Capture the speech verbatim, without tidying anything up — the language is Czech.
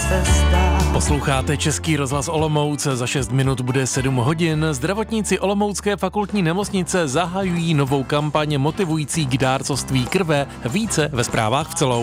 se zdá. Posloucháte Český rozhlas Olomouc, za šest minut bude sedm hodin. Zdravotníci Olomoucké fakultní nemocnice zahajují novou kampaň motivující k dárcovství krve, více ve zprávách v celou.